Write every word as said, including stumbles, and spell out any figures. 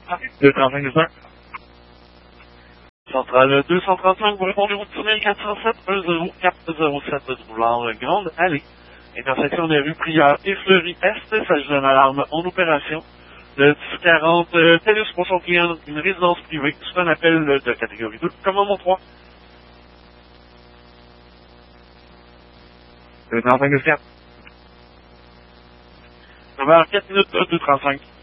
deux trente-cinq deux cents. Centrale deux cent trente-cinq, vous répondez au tunnel quatre cent sept un zéro quatre zéro sept de Doulard, Grande Allée. Intersection des rues Prieur et Fleury-Est, s'agit d'une alarme en opération. Le dix quarante, euh, TELUS pour son client, une résidence privée, c'est un appel de catégorie deux. Commandement trois. deux trente-cinq deux cents. neuf heures quatre minutes, deux trente-cinq.